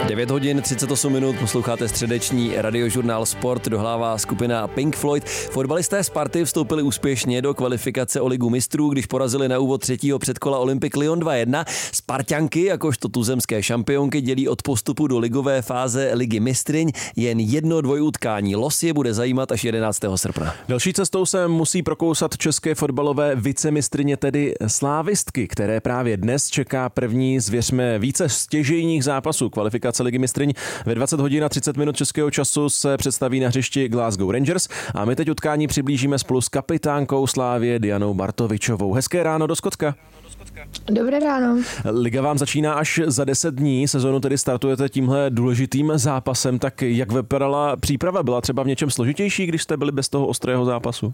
9 hodin 38 minut, posloucháte středeční radiožurnál Sport, dohlává skupina Pink Floyd. Fotbalisté Sparty vstoupili úspěšně do kvalifikace o Ligu mistrů, když porazili na úvod třetího předkola Olympic Lyon 2-1. Sparťanky, jakožto tuzemské šampionky, dělí od postupu do ligové fáze Ligy mistryň jen jedno dvojutkání. Los je bude zajímat až 11. srpna. Další cestou se musí prokousat české fotbalové vicemistryně, tedy slávistky, které právě dnes čeká první z věřme více stěžejních zápasů kvalifikace Ligy mistryň. Ve 20 hodin a 30 minut českého času se představí na hřišti Glasgow Rangers a my teď utkání přiblížíme spolu s kapitánkou Slavie Dianou Bartovičovou. Hezké ráno do Skotska. Dobré ráno. Liga vám začíná až za 10 dní, sezonu tedy startujete tímhle důležitým zápasem, tak jak vypadala příprava? Byla třeba v něčem složitější, když jste byli bez toho ostrého zápasu?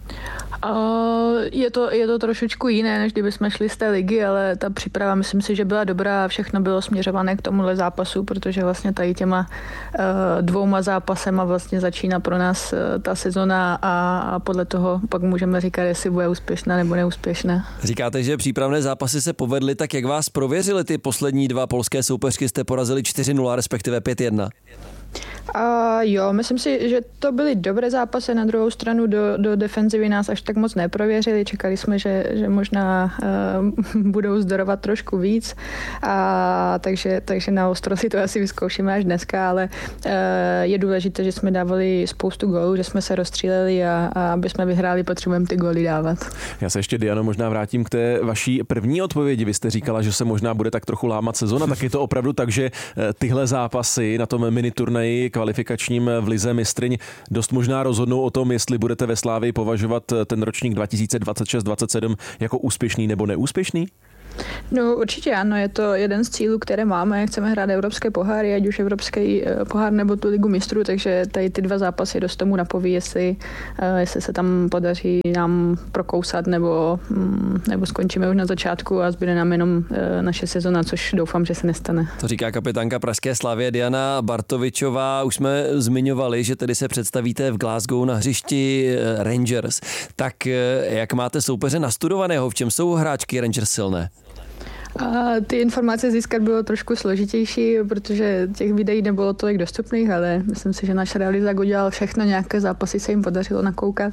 Je to trošičku jiné, než kdyby jsme šli z té ligy, ale ta příprava myslím si, že byla dobrá a všechno bylo směřované k tomuhle zápasu, protože vlastně tady těma dvouma zápasema vlastně začíná pro nás ta sezona a podle toho pak můžeme říkat, jestli bude úspěšná nebo neúspěšná. Říkáte, že přípravné zápasy se povedly, tak jak vás prověřily ty poslední dva polské soupeřky? Jste porazili 4-0, respektive 5-1. Jo, myslím si, že to byly dobré zápasy. Na druhou stranu do defenzivy nás až tak moc neprověřili. Čekali jsme, že možná budou zdorovat trošku víc. Takže na ostro si to asi vyzkoušíme až dneska, ale je důležité, že jsme dávali spoustu gólů, že jsme se rozstříleli a aby jsme vyhráli, potřebujeme ty góly dávat. Já se ještě, Diano, možná vrátím k té vaší první odpovědi. Vy jste říkala, že se možná bude tak trochu lámat sezona, tak je to opravdu tak, že tyhle zápasy na tom miniturnaji kvalifikačním v Lize mistryň dost možná rozhodnou o tom, jestli budete ve Slavii považovat ten ročník 2026-27 jako úspěšný nebo neúspěšný? No určitě ano, je to jeden z cílů, které máme. Chceme hrát evropské poháry, ať už evropský pohár nebo tu Ligu mistrů, takže tady ty dva zápasy dost tomu napoví, jestli se tam podaří nám prokousat nebo skončíme už na začátku a zbyde nám jenom naše sezona, což doufám, že se nestane. To říká kapitánka pražské Slavie Diana Bartovičová. Už jsme zmiňovali, že tedy se představíte v Glasgow na hřišti Rangers. Tak jak máte soupeře nastudovaného, v čem jsou hráčky Rangers silné? A ty informace získat bylo trošku složitější, protože těch videí nebylo tolik dostupných, ale myslím si, že náš realizák udělal všechno, nějaké zápasy se jim podařilo nakoukat.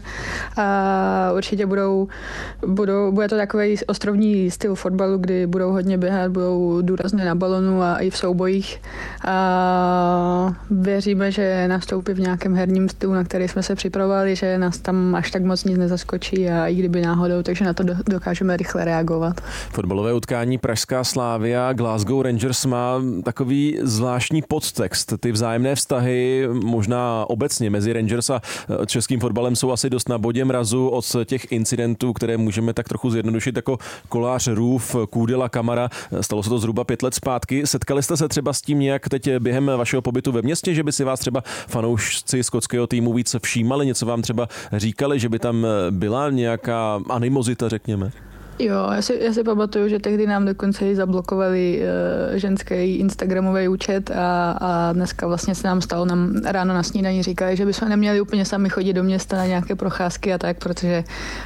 A určitě bude to takový ostrovní styl fotbalu, kdy budou hodně běhat, budou důrazně na balonu a i v soubojích. A věříme, že nastoupí v nějakém herním stylu, na který jsme se připravovali, že nás tam až tak moc nic nezaskočí a i kdyby náhodou, takže na to dokážeme rychle reagovat. Fotbalové utkání pražská Slavia Glasgow Rangers má takový zvláštní podtext. Ty vzájemné vztahy možná obecně mezi Rangers a českým fotbalem jsou asi dost na bodě mrazu od těch incidentů, které můžeme tak trochu zjednodušit jako Kolář, Růf, Kůdela, Kamara. Stalo se to zhruba 5 let zpátky. Setkali jste se třeba s tím nějak teď během vašeho pobytu ve městě, že by si vás třeba fanoušci skotského týmu víc všímali, něco vám třeba říkali, že by tam byla nějaká animozita, řekněme? Jo, já si pamatuju, že tehdy nám dokonce i zablokovali ženský instagramový účet a dneska vlastně se nám stalo, nám ráno na snídani říkali, že bychom neměli úplně sami chodit do města na nějaké procházky a tak, protože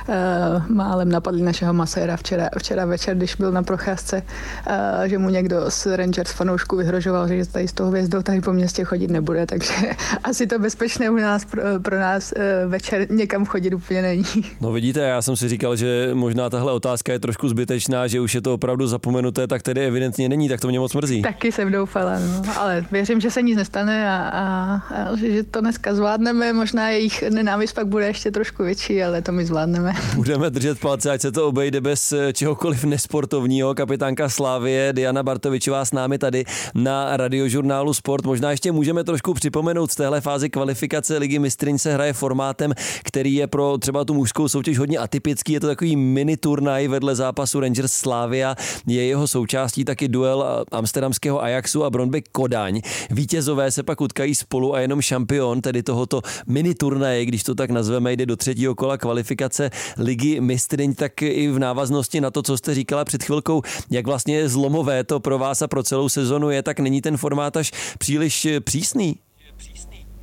málem napadli našeho maséra včera večer, když byl na procházce, že mu někdo z Rangers fanoušku vyhrožoval, že tady s tou hvězdou tady po městě chodit nebude, takže asi to bezpečné u nás pro nás večer někam chodit úplně není. No vidíte, já jsem si říkal, že možná tahle otázka je trošku zbytečná, že už je to opravdu zapomenuté, tak tedy evidentně není, tak to mě moc mrzí. Taky jsem doufala, no. Ale věřím, že se nic nestane a že to dneska zvládneme, možná jejich nenávist pak bude ještě trošku větší, ale to my zvládneme. Budeme držet palce, ať se to obejde bez čehokoliv nesportovního. Kapitánka Slavie Diana Bartovičová s námi tady na radiožurnálu Sport. Možná ještě můžeme trošku připomenout, z téhle fázi kvalifikace Ligy mistryň se hraje formátem, který je pro třeba tu mužskou soutěž hodně atypický, je to takový mini turnaj vedle zápasu Rangers Slavia, je jeho součástí taky duel amsterdamského Ajaxu a Brøndby Kodaň. Vítězové se pak utkají spolu a jenom šampion, tedy tohoto mini turnaje, když to tak nazveme, jde do třetího kola kvalifikace Ligy mistryň, tak i v návaznosti na to, co jste říkala před chvilkou, jak vlastně zlomové to pro vás a pro celou sezonu je, tak není ten formát až příliš přísný?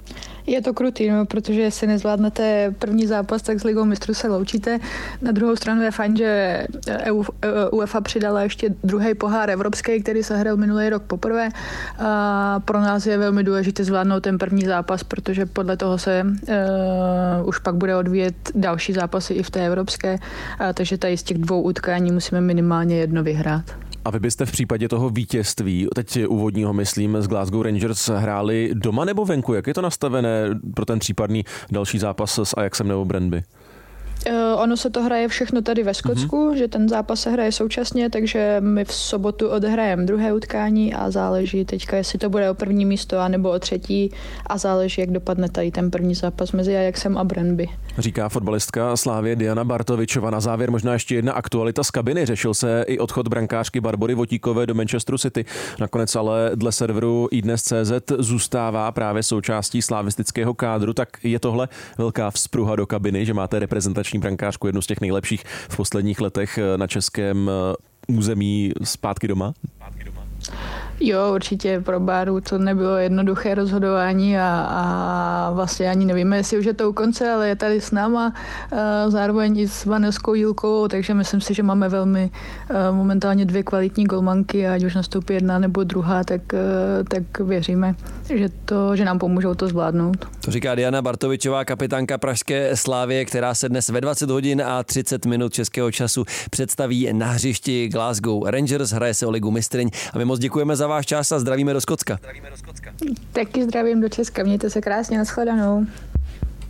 Je to krutý, no, protože jestli nezvládnete první zápas, tak s Ligou mistrů se loučíte. Na druhou stranu je fajn, že UEFA přidala ještě druhý pohár evropský, který se hrál minulý rok poprvé. A pro nás je velmi důležité zvládnout ten první zápas, protože podle toho se už pak bude odvíjet další zápasy i v té evropské. Takže tady z těch 2 utkání musíme minimálně jedno vyhrát. A vy byste v případě toho vítězství, teď úvodního myslím, z Glasgow Rangers hráli doma nebo venku? Jak je to nastavené pro ten případný další zápas s Ajaxem nebo Brøndby? Ono se to hraje všechno tady ve Skotsku, že ten zápas se hraje současně, takže my v sobotu odehrajeme druhé utkání a záleží teďka, jestli to bude o první místo anebo o třetí a záleží, jak dopadne tady ten první zápas mezi Ajaxem a Brøndby. Říká fotbalistka Slávie Diana Bartovičová. Na závěr možná ještě jedna aktualita z kabiny. Řešil se i odchod brankářky Barbory Votíkové do Manchesteru City. Nakonec ale dle serveru iDnes.cz zůstává právě součástí slavistického kádru. Tak je tohle velká vzpruha do kabiny, že máte reprezentační brankářku, jednu z těch nejlepších v posledních letech na českém území, zpátky doma? Jo, určitě pro Báru to nebylo jednoduché rozhodování a vlastně ani nevíme, jestli už je to u konce, ale je tady s náma zároveň i s Vanelskou Jílkovou, takže myslím si, že máme velmi momentálně 2 kvalitní golmanky a ať už nastoupí jedna nebo druhá, tak věříme, že nám pomůžou to zvládnout. To říká Diana Bartovičová, kapitánka pražské Slávie, která se dnes ve 20 hodin a 30 minut českého času představí na hřišti Glasgow Rangers, hraje se o Ligu mistryň a my moc děkujeme za váš čas a zdravíme do Skotska. Taky zdravím do Česka, mějte se krásně, nashledanou.